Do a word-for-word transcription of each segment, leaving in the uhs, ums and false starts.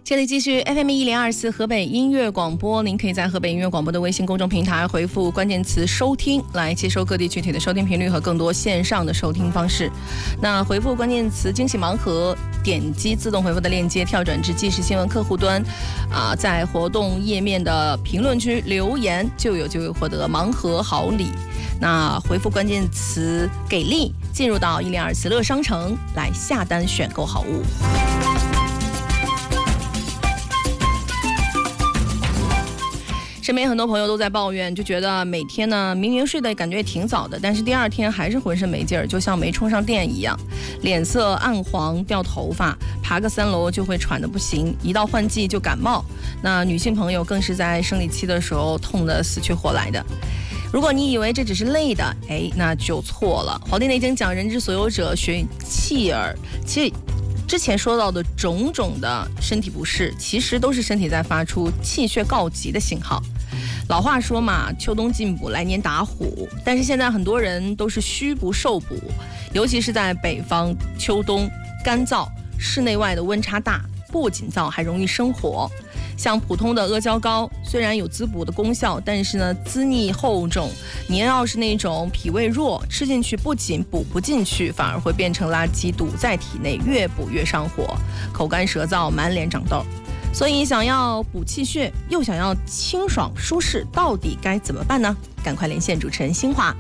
这里继续 F M 一零二四河北音乐广播，您可以在河北音乐广播的微信公众平台回复关键词收听来接收各地具体的收听频率和更多线上的收听方式。那回复关键词惊喜盲盒，点击自动回复的链接跳转至即时新闻客户端啊，在活动页面的评论区留言就有就有获得盲盒好礼。那回复关键词给力，进入到一零二四乐商城来下单选购好物。身边很多朋友都在抱怨，就觉得每天呢明明睡得感觉挺早的，但是第二天还是浑身没劲儿，就像没充上电一样，脸色暗黄，掉头发，爬个三楼就会喘得不行，一到换季就感冒。那女性朋友更是在生理期的时候痛得死去活来的。如果你以为这只是累的，哎，那就错了。《黄帝内经》讲人之所有者，学气耳。其实之前说到的种种的身体不适，其实都是身体在发出气血告急的信号。老话说嘛，秋冬进补，来年打虎。但是现在很多人都是虚不受补，尤其是在北方，秋冬干燥，室内外的温差大，不仅燥还容易生火。像普通的阿胶糕虽然有滋补的功效，但是呢滋腻厚重，你要是那种脾胃弱，吃进去不仅补不进去，反而会变成垃圾堵在体内，越补越上火，口干舌燥，满脸长痘。所以想要补气血又想要清爽舒适，到底该怎么办呢？赶快连线主持人新华。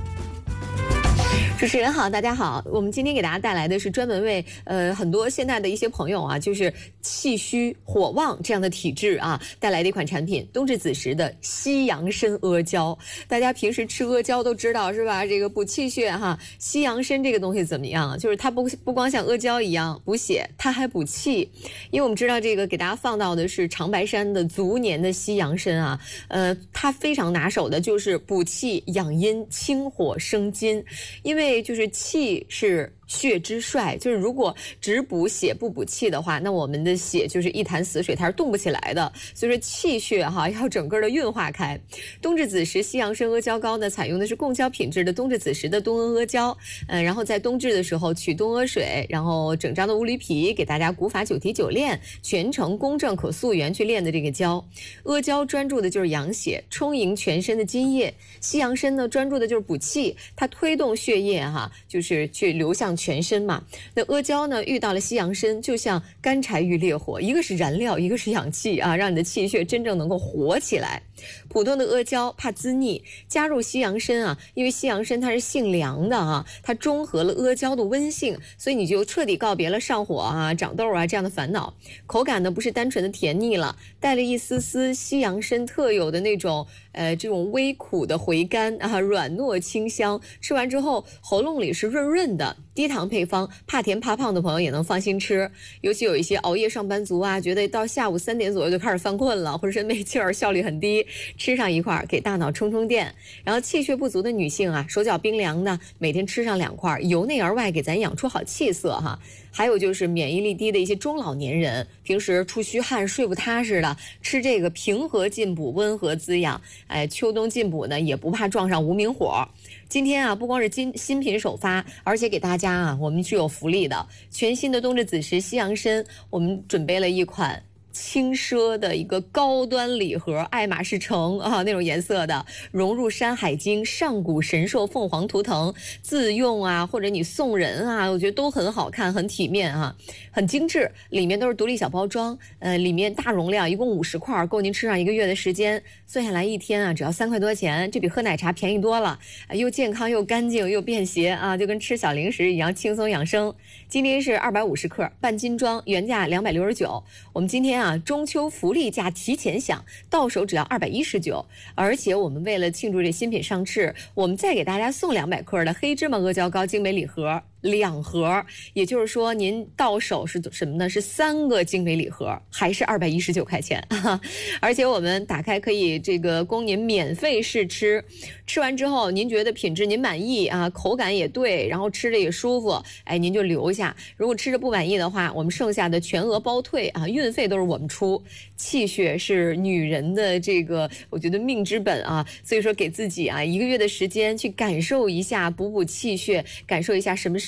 主持人好，大家好，我们今天给大家带来的是专门为呃很多现在的一些朋友啊，就是气虚火旺这样的体质啊，带来的一款产品，冬至子时的西洋参阿胶。大家平时吃阿胶都知道是吧？这个补气血哈，西洋参这个东西怎么样啊？就是它不不光像阿胶一样补血，它还补气。因为我们知道这个给大家放到的是长白山的足年的西洋参啊，呃，它非常拿手的就是补气养阴、清火生津，因为就是气是血之帅，就是如果只补血不补气的话，那我们的血就是一潭死水，它是动不起来的。所以说气血哈要整个的运化开。冬至子时西洋参阿胶糕呢，采用的是贡胶品质的冬至子时的冬阿阿胶，嗯、呃，然后在冬至的时候取冬阿水，然后整张的乌驴皮给大家古法九提九炼，全程公正可溯源去炼的这个胶。阿胶专注的就是养血，充盈全身的津液；西洋参呢专注的就是补气，它推动血液哈，就是去流向全身嘛。那阿胶呢遇到了西洋参，就像干柴遇烈火，一个是燃料，一个是氧气啊，让你的气血真正能够活起来。普通的阿胶怕滋腻，加入西洋参啊，因为西洋参它是性凉的啊，它中和了阿胶的温性，所以你就彻底告别了上火啊、长痘啊这样的烦恼。口感呢不是单纯的甜腻了，带了一丝丝西洋参特有的那种呃这种微苦的回甘啊，软糯清香，吃完之后喉咙里是润润的。低糖配方，怕甜怕胖的朋友也能放心吃。尤其有一些熬夜上班族啊，觉得到下午三点左右就开始犯困了，浑身没劲儿，效率很低，吃上一块给大脑充充电。然后气血不足的女性啊，手脚冰凉的，每天吃上两块，由内而外给咱养出好气色哈。还有就是免疫力低的一些中老年人，平时出虚汗睡不踏实的，吃这个平和进补，温和滋养。哎，秋冬进补呢也不怕撞上无名火。今天啊，不光是新新品首发，而且给大家啊，我们是有福利的。全新的冬至子时西洋参，我们准备了一款轻奢的一个高端礼盒，爱马仕橙啊那种颜色的，融入山海经、上古神兽、凤凰图腾，自用啊或者你送人啊，我觉得都很好看，很体面啊，很精致。里面都是独立小包装，呃，里面大容量，一共五十块，够您吃上一个月的时间。算下来一天啊，只要三块多钱，这比喝奶茶便宜多了，呃、又健康又干净又便携啊，就跟吃小零食一样轻松养生。今天是二百五十克半斤装，原价两百六十九，我们今天啊。啊，中秋福利价提前享，到手只要二百一十九，而且我们为了庆祝这新品上市，我们再给大家送两百克的黑芝麻阿胶糕精美礼盒。两盒，也就是说您到手是什么呢？是三个精美礼盒，还是二百一十九块钱。而且我们打开可以这个供您免费试吃，吃完之后您觉得品质您满意啊，口感也对，然后吃着也舒服，哎，您就留下。如果吃着不满意的话，我们剩下的全额包退啊，运费都是我们出。气血是女人的这个我觉得命之本啊，所以说给自己啊一个月的时间去感受一下补补气血，感受一下什么是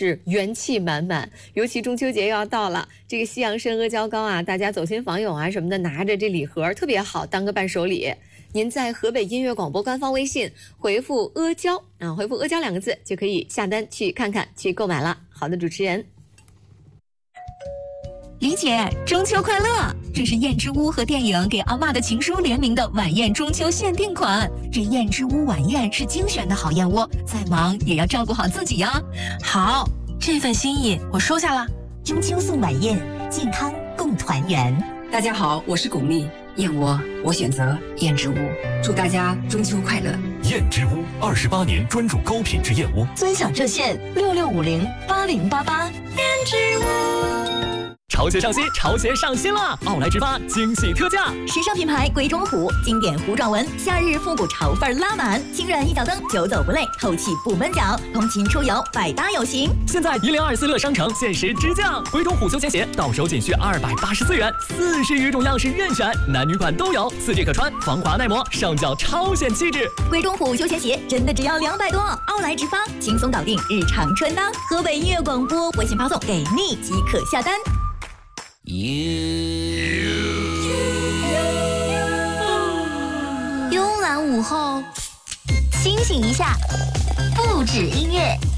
是元气满满。尤其中秋节又要到了，这个西洋参阿胶糕啊，大家走亲访友啊什么的，拿着这礼盒特别好，当个伴手礼。您在河北音乐广播官方微信回复阿胶啊，回复阿胶两个字就可以下单去看看，去购买了。好的，主持人。 李姐，中秋快乐！这是燕之屋和电影给阿嬷的情书联名的晚宴中秋限定款。这燕之屋晚宴是精选的好燕窝，再忙也要照顾好自己呀。 好，这份心意我收下了。 中秋送晚宴，健康共团圆。 大家好，我是巩俐，燕窝我选择燕之屋，祝大家中秋快乐。 燕之屋二十八年专注高品质燕窝， 尊享热线六六五零八零八八。 燕之屋。 潮鞋上新，潮鞋上新了！奥莱直发惊喜特价， 时尚品牌鬼冢虎，经典糊状纹，夏日复古潮范拉满，轻软一脚蹬，久走不累，透气不闷脚，通勤出游百搭有型。 现在一零二四乐商城限时直降，鬼冢虎休闲鞋到手仅需二百八十四元，四十余种样式任选，男女款都有，四季可穿，防滑耐磨，上脚超显气质。 鬼冢虎休闲鞋真的只要两百多，奥莱直发轻松搞定日常穿搭。河北音乐广播微信发送给你即可下单。慵懒午后，清醒一下，不止音乐。